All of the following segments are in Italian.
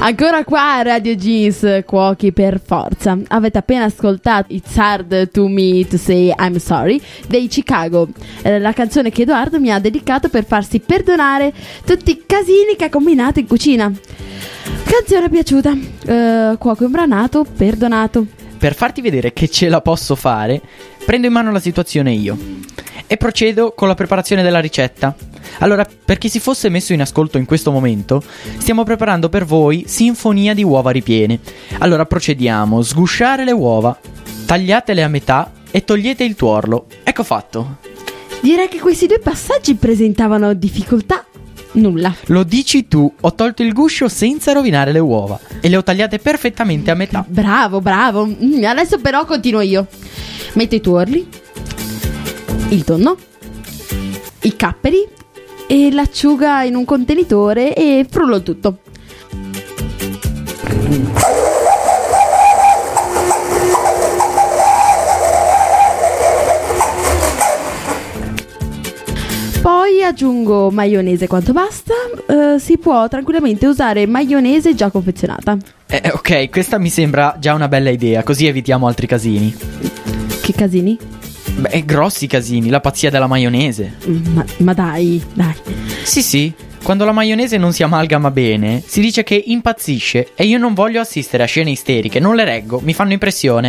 Ancora qua a Radio Jeans, cuochi per forza. Avete appena ascoltato It's Hard to Me to Say I'm Sorry dei Chicago, la canzone che Edoardo mi ha dedicato per farsi perdonare tutti i casini che ha combinato in cucina. Canzone piaciuta, cuoco imbranato, perdonato. Per farti vedere che ce la posso fare, prendo in mano la situazione io e procedo con la preparazione della ricetta. Allora, per chi si fosse messo in ascolto in questo momento, stiamo preparando per voi sinfonia di uova ripiene. Allora procediamo: sgusciare le uova, tagliatele a metà e togliete il tuorlo. Ecco fatto. Direi che questi due passaggi presentavano difficoltà nulla. Lo dici tu, ho tolto il guscio senza rovinare le uova e le ho tagliate perfettamente a metà. Bravo. Adesso però continuo io. Metto i tuorli, il tonno, i capperi e l'acciuga in un contenitore e frullo il tutto. Poi aggiungo maionese quanto basta. Si può tranquillamente usare maionese già confezionata. Ok, questa mi sembra già una bella idea, così evitiamo altri casini. Che casini? Beh, grossi casini, la pazzia della maionese. Ma dai. Sì, quando la maionese non si amalgama bene, si dice che impazzisce e io non voglio assistere a scene isteriche, non le reggo, mi fanno impressione.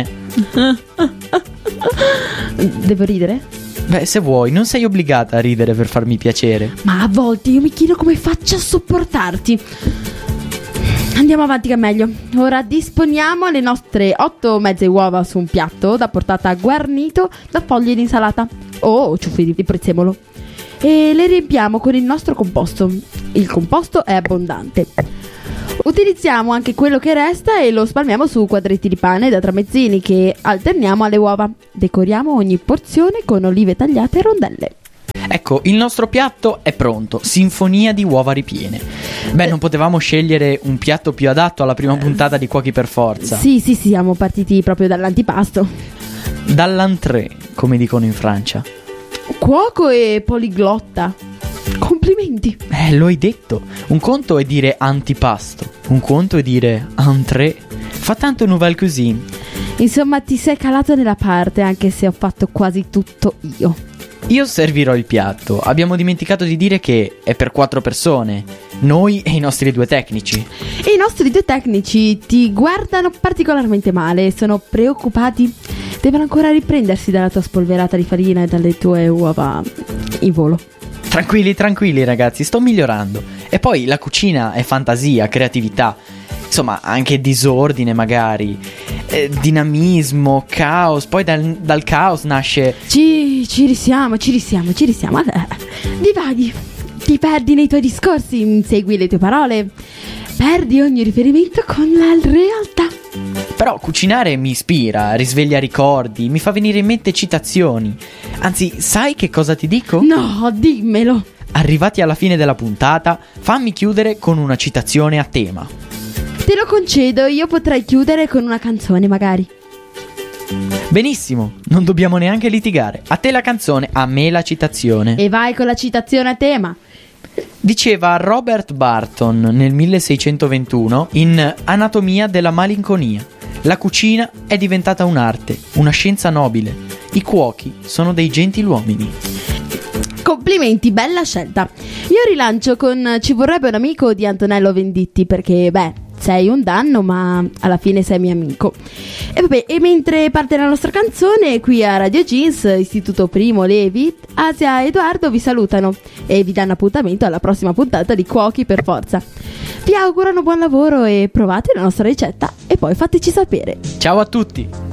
Devo ridere? Beh, se vuoi, non sei obbligata a ridere per farmi piacere. Ma a volte io mi chiedo come faccia a sopportarti. Andiamo avanti che è meglio. Ora disponiamo le nostre 8 mezze uova su un piatto da portata guarnito da foglie di insalata o ciuffi di prezzemolo e le riempiamo con il nostro composto. Il composto è abbondante. Utilizziamo anche quello che resta e lo spalmiamo su quadretti di pane da tramezzini che alterniamo alle uova. Decoriamo ogni porzione con olive tagliate a rondelle. Ecco, il nostro piatto è pronto, sinfonia di uova ripiene. Beh, non potevamo scegliere un piatto più adatto alla prima puntata di Cuochi per Forza. Sì, siamo partiti proprio dall'antipasto. Dall'entrée, come dicono in Francia. Cuoco e poliglotta. Complimenti. Lo hai detto. Un conto è dire antipasto, un conto è dire entrée. Fa tanto nouvelle cuisine. Insomma, ti sei calato nella parte, anche se ho fatto quasi tutto io. Io servirò il piatto. Abbiamo dimenticato di dire che è per 4 persone, noi e i nostri 2 tecnici. E i nostri 2 tecnici ti guardano particolarmente male, sono preoccupati. Devono ancora riprendersi dalla tua spolverata di farina e dalle tue uova in volo. Tranquilli ragazzi, sto migliorando. E poi la cucina è fantasia, creatività, insomma anche disordine magari, dinamismo, caos. Poi dal caos nasce... Ci risiamo. Divaghi, ti perdi nei tuoi discorsi, insegui le tue parole, perdi ogni riferimento con la realtà. Però cucinare mi ispira, risveglia ricordi, mi fa venire in mente citazioni. Anzi, sai che cosa ti dico? No, dimmelo. Arrivati alla fine della puntata, fammi chiudere con una citazione a tema. Te lo concedo, io potrei chiudere con una canzone magari. Benissimo, non dobbiamo neanche litigare. A te la canzone, a me la citazione. E vai con la citazione a tema. Diceva Robert Barton nel 1621 in Anatomia della malinconia: la cucina è diventata un'arte, una scienza nobile. I cuochi sono dei gentiluomini. Complimenti, bella scelta. Io rilancio con Ci vorrebbe un amico di Antonello Venditti, perché sei un danno ma alla fine sei mio amico. E mentre parte la nostra canzone, qui a Radio Jeans, Istituto Primo Levi, Asia e Edoardo vi salutano e vi danno appuntamento alla prossima puntata di Cuochi per Forza. Vi augurano buon lavoro e provate la nostra ricetta e poi fateci sapere. Ciao a tutti!